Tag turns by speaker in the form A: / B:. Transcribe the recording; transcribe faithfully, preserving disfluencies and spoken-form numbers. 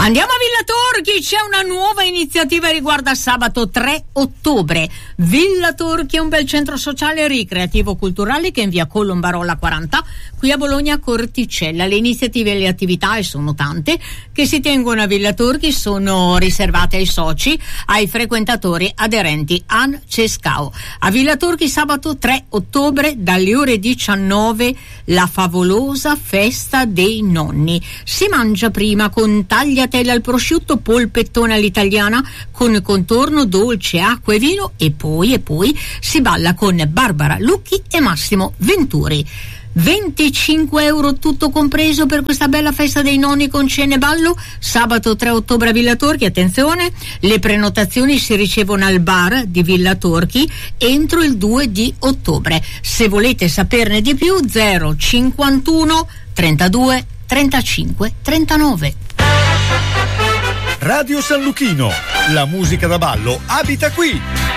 A: Andiamo a Villa Torchi, c'è una nuova iniziativa riguardo sabato tre ottobre. Villa Torchi è un bel centro sociale ricreativo culturale che è in via Colombarola quaranta, qui a Bologna Corticella. Le iniziative e le attività, e sono tante, che si tengono a Villa Torchi sono riservate ai soci, ai frequentatori aderenti an Cescao. A Villa Torchi sabato tre ottobre dalle ore diciannove la favolosa festa dei nonni. Si mangia prima con tagliatelle al prosciutto, polpettone all'italiana con contorno, dolce, acqua e vino, e poi e poi si balla con Barbara Lucchi e Massimo Venturi. venticinque euro tutto compreso per questa bella festa dei nonni con cena e ballo sabato tre ottobre a Villa Torchi. Attenzione, le prenotazioni si ricevono al bar di Villa Torchi entro il due di ottobre. Se volete saperne di più, zero cinquantuno trentadue trentacinque trentanove.
B: Radio San Luchino, la musica da ballo abita qui.